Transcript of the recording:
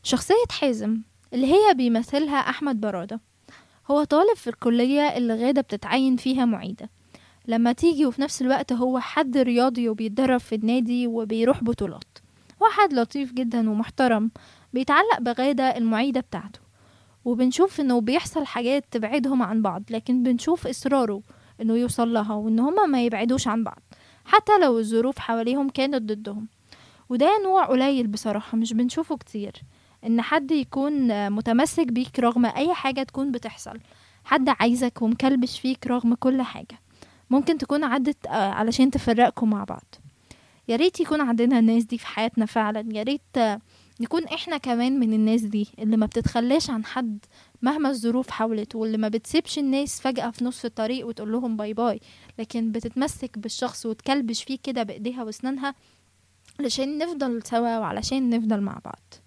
شخصية حازم اللي هي بيمثلها أحمد برادة، هو طالب في الكلية اللي غادة بتتعين فيها معيدة لما تيجي، وفي نفس الوقت هو حد رياضي وبيتدرب في النادي وبيروح بطولات. هو حد لطيف جدا ومحترم، بيتعلق بغادة المعيدة بتاعته، وبنشوف انه بيحصل حاجات تبعدهم عن بعض، لكن بنشوف اصراره انه يوصل لها وان هما ما يبعدوش عن بعض حتى لو الظروف حواليهم كانت ضدهم. وده نوع قليل بصراحة، مش بنشوفه كتير، ان حد يكون متمسك بيك رغم اي حاجة تكون بتحصل، حد عايزك ومكلبش فيك رغم كل حاجة ممكن تكون عدت علشان تفرقكم مع بعض. يا ريت يكون عندنا الناس دي في حياتنا فعلا، يا ريت نكون احنا كمان من الناس دي اللي ما بتتخلاش عن حد مهما الظروف حاولت، واللي ما بتسيبش الناس فجأة في نص الطريق وتقول لهم باي باي، لكن بتتمسك بالشخص وتكلبش فيه كده بإيديها واسنانها علشان نفضل سوا وعلشان نفضل مع بعض.